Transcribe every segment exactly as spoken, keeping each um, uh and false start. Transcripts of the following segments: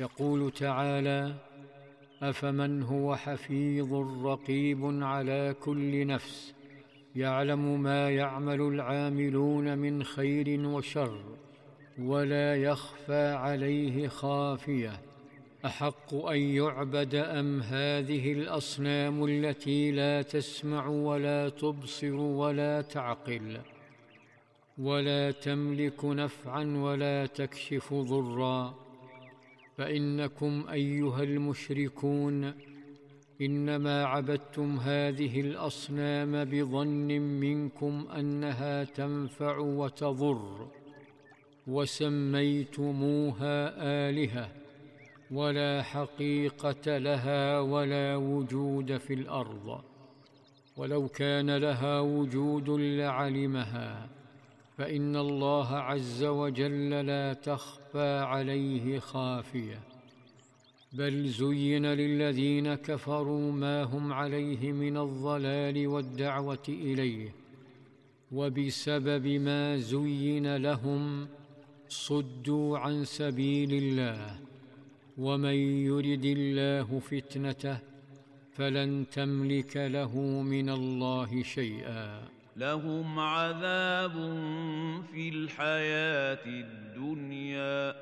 يقول تعالى: أفمن هو حفيظ رقيب على كل نفس يعلم ما يعمل العاملون من خير وشر ولا يخفى عليه خافية أحق أن يعبد أم هذه الأصنام التي لا تسمع ولا تبصر ولا تعقل ولا تملك نفعا ولا تكشف ضرا؟ فإنكم أيها المشركون إنما عبدتم هذه الأصنام بظن منكم أنها تنفع وتضر، وسميتموها آلهة ولا حقيقة لها ولا وجود في الأرض، ولو كان لها وجود لعلمها، فإن الله عز وجل لا تخفى عليه خافية. بل زين للذين كفروا ما هم عليه من الضلال والدعوة إليه، وبسبب ما زين لهم صدوا عن سبيل الله، ومن يرد الله فتنته فلن تملك له من الله شيئا. لهم عذاب في الحياة الدنيا،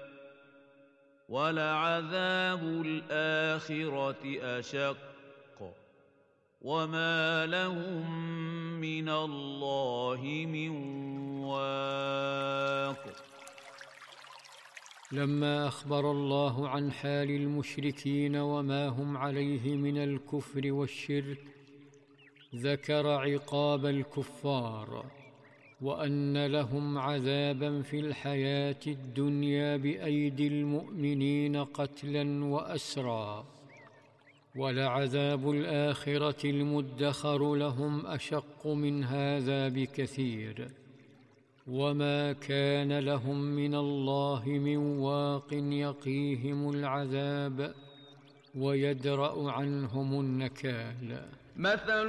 ولعذاب الآخرة أشق، وما لهم من الله من واق. لما أخبر الله عن حال المشركين وما هم عليه من الكفر والشرك، ذكر عقاب الكفار، وأن لهم عذابا في الحياة الدنيا بأيدي المؤمنين قتلا وأسرا، ولعذاب الآخرة المدخر لهم أشق من هذا بكثير، وما كان لهم من الله من واق يقيهم العذاب ويدرأ عنهم النكال. مثل